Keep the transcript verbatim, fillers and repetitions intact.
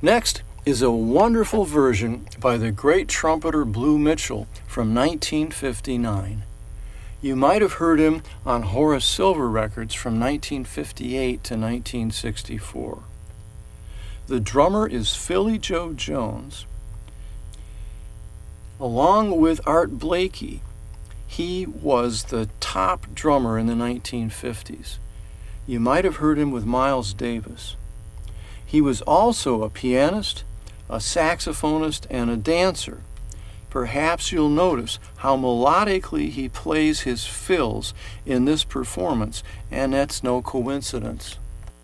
Next is a wonderful version by the great trumpeter Blue Mitchell from nineteen fifty-nine. You might have heard him on Horace Silver records from nineteen fifty-eight to nineteen sixty-four. The drummer is Philly Joe Jones. Along with Art Blakey, he was the top drummer in the nineteen fifties. You might have heard him with Miles Davis. He was also a pianist, a saxophonist, and a dancer. Perhaps you'll notice how melodically he plays his fills in this performance, and that's no coincidence.